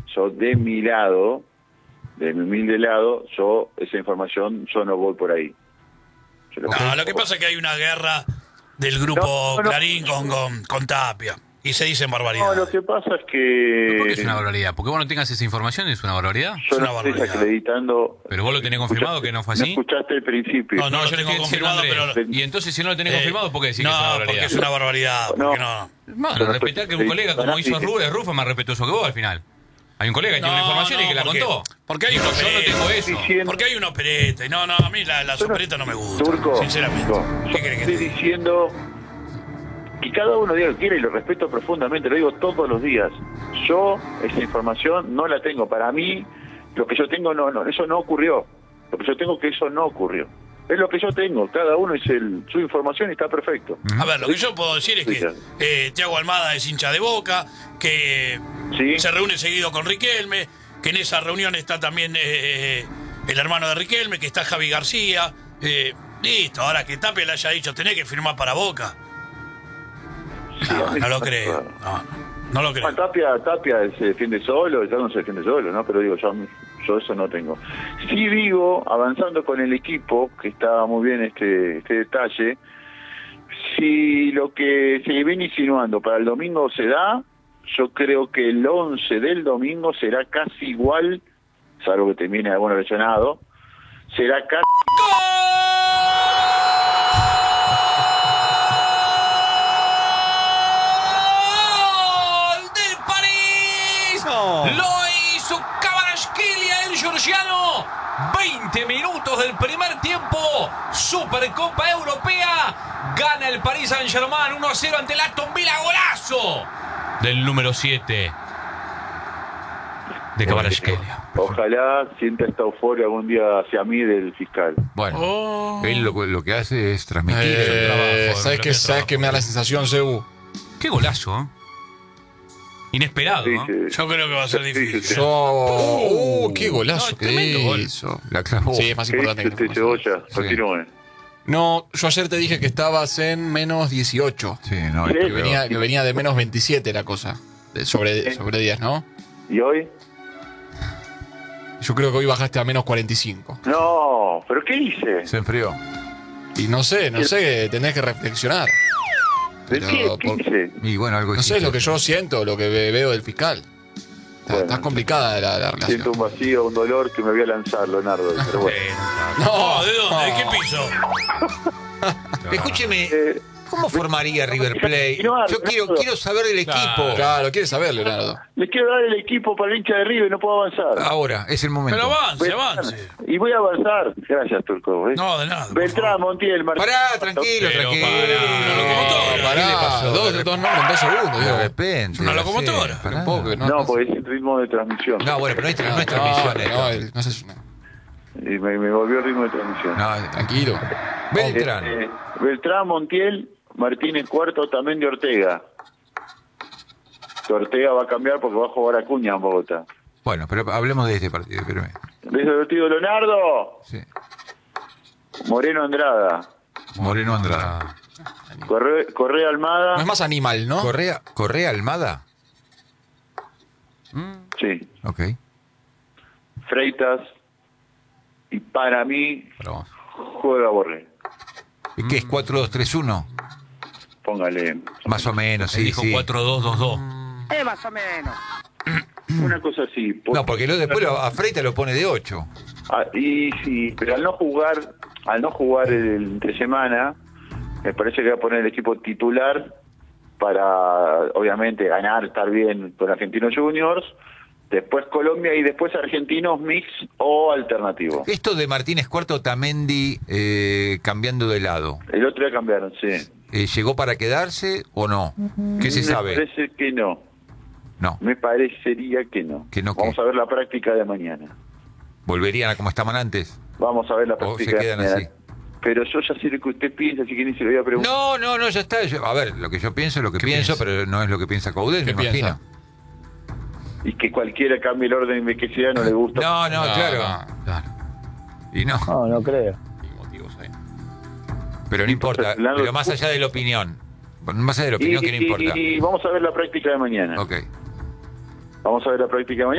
yo de mi lado, de mi humilde lado, yo esa información, yo no voy por ahí. No, lo que pasa es que hay una guerra del grupo Clarín con Tapia. Y se dicen barbaridades. No, lo que pasa es que... ¿Por qué es una barbaridad? ¿Porque vos no tengas esa información? ¿Es una barbaridad? Yo Es una no barbaridad. estoy acreditando... ¿Pero vos lo tenés confirmado que no fue así? No escuchaste el principio. No, yo tengo confirmado, pero... Y entonces, si no lo tenés confirmado, ¿por qué decís que es una barbaridad? porque es una barbaridad. Porque no. Bueno, respetar que un colega como hizo Rufo es más respetuoso que vos al final. Hay un colega que tiene una información y que la contó. Porque hay yo no tengo eso. Diciendo... Porque hay una opereta. No, a mí la sopereta no me gusta. Turco, sinceramente. yo ¿Qué crees que estoy te diga? diciendo que cada uno diga lo que quiere y lo respeto profundamente, lo digo todos los días. Yo esa información no la tengo. Para mí, lo que yo tengo, no, eso no ocurrió. Lo que yo tengo que eso no ocurrió. Es lo que yo tengo. Cada uno es su información y está perfecto. A ver, lo que yo puedo decir es que Thiago Almada es hincha de Boca, que se reúne seguido con Riquelme, que en esa reunión está también el hermano de Riquelme, que está Javi García. Listo, ahora que Tapia le haya dicho, tenés que firmar para Boca. No lo creo. No lo creo. Bueno, Tapia se defiende solo, ya no se defiende solo, ¿no? Pero digo, yo eso no tengo. Sí digo, avanzando con el equipo, que está muy bien este detalle, si lo que se viene insinuando para el domingo se da, yo creo que el 11 del domingo será casi igual, salvo que termine alguno lesionado, será casi... Lo hizo Kvaratskhelia, el georgiano. 20 minutos del primer tiempo. Supercopa Europea. Gana el Paris Saint-Germain 1-0 ante el Aston Villa. Golazo del número 7 de Kvaratskhelia. Ojalá sienta esta euforia algún día hacia mí del fiscal. Bueno, él lo que hace es transmitir el trabajo. ¿Sabes qué me da la sensación, Sebu? Qué golazo, ¿eh? Inesperado, Sí, ¿no? sí. Yo creo que va a ser difícil. ¡Qué golazo! No, que tremendo gol. hizo. La clavó. Sí, es más ¿Qué importante dice que este Cebolla? Continúe. No, yo ayer te dije que estabas en menos 18. Sí, no, Sí, es Que venía de menos 27 la cosa. Sobre 10, ¿no? ¿Y hoy? Yo creo que hoy bajaste a menos 45. No, ¿pero qué hice? se enfrió. Y no sé, tenés que reflexionar. ¿De qué hice? Y bueno, algo No sé, es lo que yo siento, lo que veo del fiscal. Está complicada la relación. Siento un vacío, un dolor que me voy a lanzar, Leonardo. Pero bueno. No, ¿de dónde? ¿De qué piso? Escúcheme, ¿cómo formaría River Plate? Continuar, Yo quiero saber del equipo. Claro, quieres saber, Leonardo. Le quiero dar el equipo para el hincha de River y no puedo avanzar. Ahora, es el momento. Pero avance. Y voy a avanzar. Gracias, Turco. No, de nada. Beltrán, Montiel, Martín. Pará, tranquilo. locomotora. ¿Qué le pasó? Dos nombres en 2 segundos. De repente. Una locomotora. Pará. Un poco, No, porque es el ritmo de transmisión. No, bueno, pero no es transmisión esto. No sé. Y me volvió el ritmo de transmisión. No, Tranquilo. Beltrán. Beltrán, Montiel, Martínez Cuarto, también de Ortega. Que Ortega va a cambiar porque va a jugar Acuña en Bogotá. Bueno, pero hablemos de este partido. Espérame. ¿Ves el partido de Leonardo? Sí. Moreno Andrada. Moreno Andrade. Correa Almada. No es más animal, ¿no? Correa Almada. Sí. Ok. Freitas. Y para mí, Pero, juega Borré. ¿Y qué es 4-2-3-1? Póngale. Más o menos, se sí, dijo sí. 4-2-2-2. Más o menos. Una cosa así. No, porque después a Freitas lo pone de 8. Y sí, pero al no jugar el entre semana, me parece que va a poner el equipo titular para, obviamente, ganar, estar bien con Argentinos Juniors, después Colombia y después Argentinos mix o alternativo. Esto de Martínez Cuarto Tamendi cambiando de lado, El otro día cambiaron, sí. ¿llegó para quedarse o no? ¿Qué se sabe? Me parece que no. No, Me parecería que no. ¿Que no qué? Vamos a ver la práctica de mañana. ¿volverían a como estaban antes? Vamos a ver la ¿O práctica se de quedan mañana. así? Pero yo ya sé lo que usted piensa, así que ni se lo voy a preguntar. No, ya está. A ver, lo que yo pienso es lo que ¿Qué pienso, piensa? pero no es lo que piensa Coudet, me ¿Qué imagino. piensa? Y que cualquiera cambie el orden de que sea no le gusta. No, claro. Claro. Y no, No creo. pero no importa. Entonces, Pero más allá de la opinión. Más allá de la opinión, que no importa. Y vamos a ver la práctica de mañana. Ok. Vamos a ver la práctica de mañana.